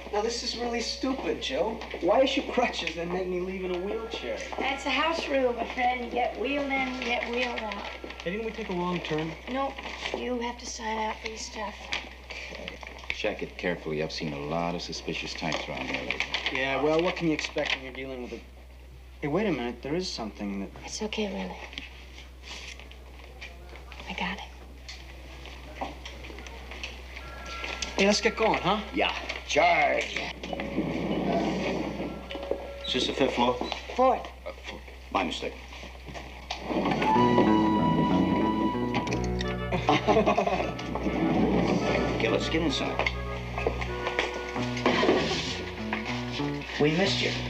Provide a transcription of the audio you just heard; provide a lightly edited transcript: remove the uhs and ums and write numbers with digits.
Now, this is really stupid, Joe. Why issue crutches and make me leave in a wheelchair? That's a house rule, my friend. You get wheeled in, you get wheeled out. Hey, didn't we take a wrong turn? Nope. You have to sign out for your stuff. Check it carefully. I've seen a lot of suspicious types around here lately. Yeah, well, what can you expect when you're dealing with a... Hey, wait a minute. There is something that... It's okay, really. I got it. Hey, let's get going, huh? Yeah. Charge. Is this the 5th floor? 4th. My mistake. Okay, let's get inside. We missed you.